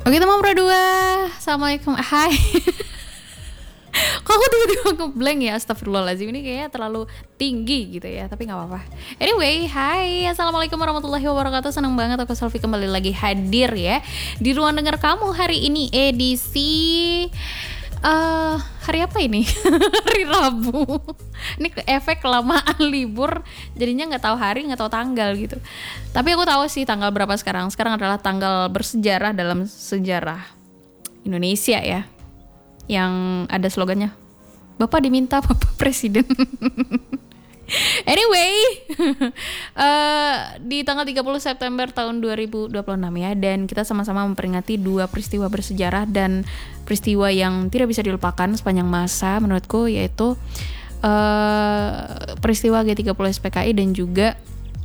Oke teman Pro 2, Assalamualaikum. Hai. Kok aku tiba-tiba ngeblank ya, astagfirullahaladzim. Ini kayaknya terlalu tinggi gitu ya, tapi gak apa-apa. Anyway, hai, Assalamualaikum warahmatullahi wabarakatuh. Senang banget aku Selfie kembali lagi hadir ya di ruang dengar kamu hari ini edisi hari apa ini? Hari Rabu. Ini efek kelamaan libur, jadinya nggak tahu hari, nggak tahu tanggal gitu. Tapi aku tahu sih tanggal berapa sekarang. Sekarang adalah tanggal bersejarah dalam sejarah Indonesia ya, yang ada slogannya Bapak diminta Bapak Presiden. Anyway, di tanggal 30 September tahun 2026 ya, dan kita sama-sama memperingati dua peristiwa bersejarah dan peristiwa yang tidak bisa dilupakan sepanjang masa menurutku, yaitu peristiwa G30 SPKI dan juga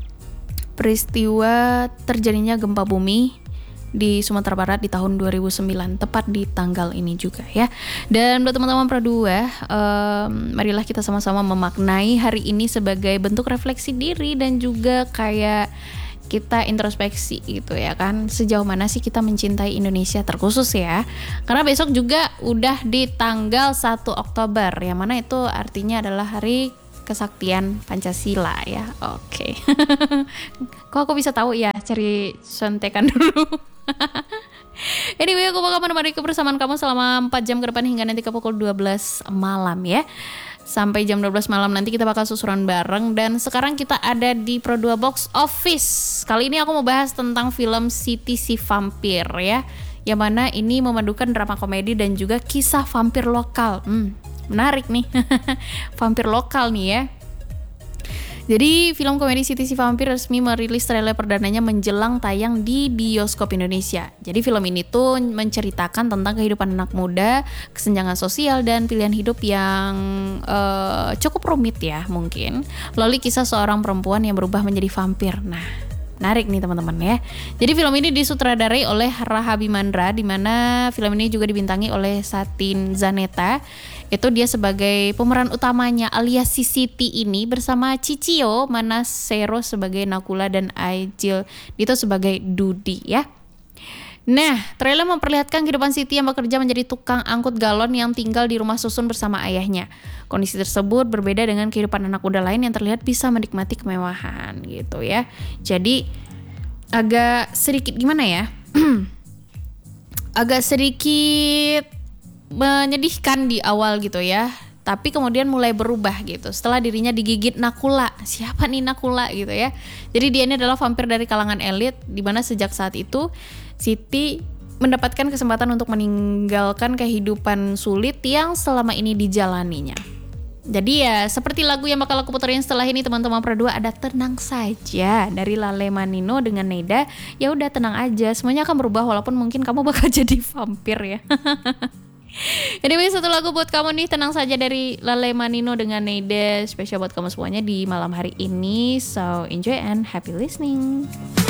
peristiwa terjadinya gempa bumi di Sumatera Barat di tahun 2009, tepat di tanggal ini juga ya. Dan buat teman-teman Pro 2, marilah kita sama-sama memaknai hari ini sebagai bentuk refleksi diri dan juga kayak kita introspeksi gitu ya kan, sejauh mana sih kita mencintai Indonesia terkhusus ya, karena besok juga udah di tanggal 1 Oktober, yang mana itu artinya adalah hari kesaktian Pancasila ya. Oke. Kok aku bisa tahu ya, cari contekan dulu. Anyway, aku bakal menemani kebersamaan kamu selama 4 jam ke depan hingga nanti ke pukul 12 malam ya. Sampai jam 12 malam nanti kita bakal susuran bareng. Dan sekarang kita ada di Pro 2 Box Office. Kali ini aku mau bahas tentang film Siti si Vampir ya, yang mana ini memadukan drama komedi dan juga kisah vampir lokal. Menarik nih. Vampir lokal nih ya. Jadi film komedi Siti si Vampir resmi merilis trailer perdananya menjelang tayang di bioskop Indonesia. Jadi film ini tuh menceritakan tentang kehidupan anak muda, kesenjangan sosial dan pilihan hidup yang cukup rumit ya mungkin, melalui kisah seorang perempuan yang berubah menjadi vampir. Nah, menarik nih teman-teman ya. Jadi film ini disutradarai oleh Rahabi Mandra, di mana film ini juga dibintangi oleh Satin Zaneta. Itu dia sebagai pemeran utamanya alias si Siti ini, bersama Cicio Manasero sebagai Nakula dan Aijil itu sebagai Dudi ya. Nah, trailer memperlihatkan kehidupan Siti yang bekerja menjadi tukang angkut galon yang tinggal di rumah susun bersama ayahnya. Kondisi tersebut berbeda dengan kehidupan anak muda lain yang terlihat bisa menikmati kemewahan gitu ya. Jadi agak sedikit gimana ya? Agak sedikit menyedihkan di awal gitu ya. Tapi kemudian mulai berubah gitu setelah dirinya digigit Nakula. Siapa nih Nakula gitu ya. Jadi dia ini adalah vampir dari kalangan elit, di mana sejak saat itu Siti mendapatkan kesempatan untuk meninggalkan kehidupan sulit yang selama ini dijalaninya. Jadi ya seperti lagu yang bakal aku puterin setelah ini teman-teman Pro 2, ada Tenang Saja dari Lale Manino dengan Neda. Ya udah, tenang aja, semuanya akan berubah walaupun mungkin kamu bakal jadi vampir ya. Anyway, satu lagu buat kamu nih, Tenang Saja dari Lale Manino dengan Neda, spesial buat kamu semuanya di malam hari ini. So enjoy and happy listening.